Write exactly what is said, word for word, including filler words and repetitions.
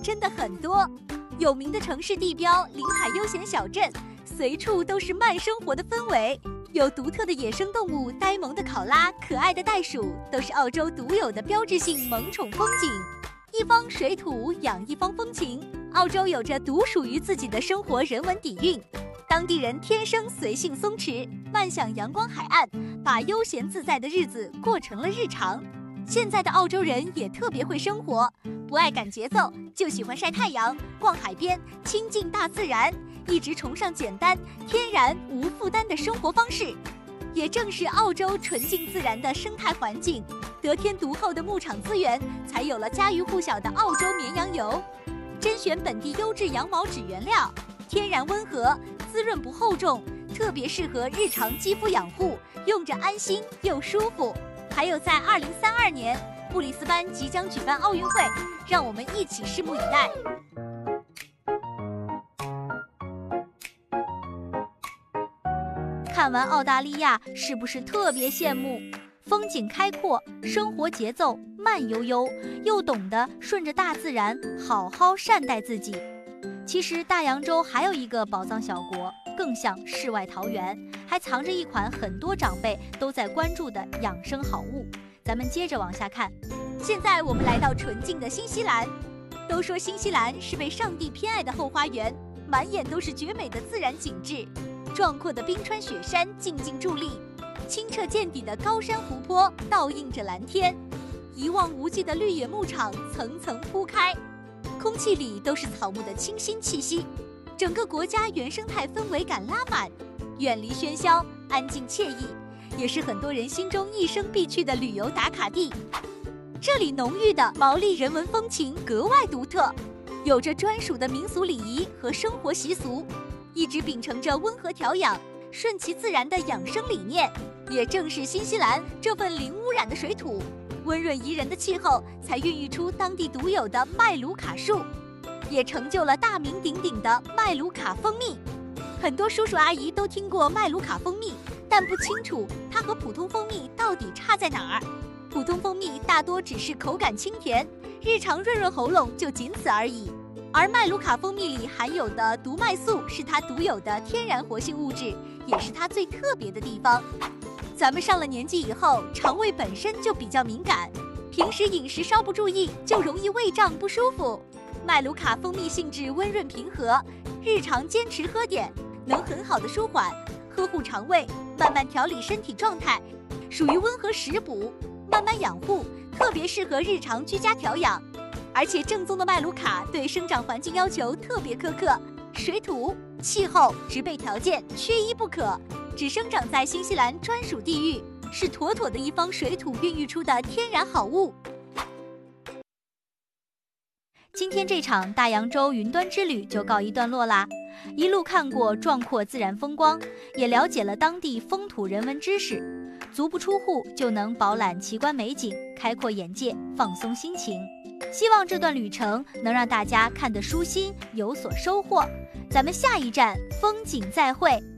真的很多。有名的城市地标、临海悠闲小镇，随处都是慢生活的氛围。有独特的野生动物，呆萌的考拉，可爱的袋鼠，都是澳洲独有的标志性萌宠风景。一方水土养一方风情，澳洲有着独属于自己的生活人文底蕴。当地人天生随性松弛，慢享阳光海岸，把悠闲自在的日子过成了日常。现在的澳洲人也特别会生活，不爱赶节奏，就喜欢晒太阳、逛海边，亲近大自然，一直崇尚简单、天然、无负担的生活方式。也正是澳洲纯净自然的生态环境，得天独厚的牧场资源，才有了家喻户晓的澳洲绵羊油。甄选本地优质羊毛纸原料，天然温和，滋润不厚重，特别适合日常肌肤养护，用着安心又舒服。还有在二零三二年，布里斯班即将举办奥运会，让我们一起拭目以待。看完澳大利亚，是不是特别羡慕？风景开阔，生活节奏慢悠悠，又懂得顺着大自然好好善待自己。其实大洋洲还有一个宝藏小国，更像世外桃源，还藏着一款很多长辈都在关注的养生好物。咱们接着往下看。现在我们来到纯净的新西兰。都说新西兰是被上帝偏爱的后花园，满眼都是绝美的自然景致。壮阔的冰川雪山静静伫立，清澈见底的高山湖泊倒映着蓝天，一望无际的绿野牧场层层铺开，空气里都是草木的清新气息，整个国家原生态氛围感拉满，远离喧嚣，安静惬意，也是很多人心中一生必去的旅游打卡地。这里浓郁的毛利人文风情格外独特，有着专属的民俗礼仪和生活习俗，一直秉承着温和调养、顺其自然的养生理念。也正是新西兰这份零污染的水土、温润宜人的气候，才孕育出当地独有的麦卢卡树，也成就了大名鼎鼎的麦卢卡蜂蜜。很多叔叔阿姨都听过麦卢卡蜂蜜，但不清楚它和普通蜂蜜到底差在哪儿。普通蜂蜜大多只是口感清甜，日常润润喉咙就仅此而已。而麦卢卡蜂蜜里含有的毒麦素是它独有的天然活性物质，也是它最特别的地方。咱们上了年纪以后，肠胃本身就比较敏感，平时饮食稍不注意就容易胃胀不舒服。麦卢卡蜂蜜性质温润平和，日常坚持喝点，能很好的舒缓、呵护肠胃，慢慢调理身体状态，属于温和食补，慢慢养护，特别适合日常居家调养。而且正宗的麦卢卡对生长环境要求特别苛刻，水土、气候、植被条件缺一不可，只生长在新西兰专属地域，是妥妥的一方水土孕育出的天然好物。今天这场大洋洲云端之旅就告一段落啦，一路看过壮阔自然风光，也了解了当地风土人文知识，足不出户就能饱览奇观美景，开阔眼界，放松心情。希望这段旅程能让大家看得舒心，有所收获。咱们下一站风景再会。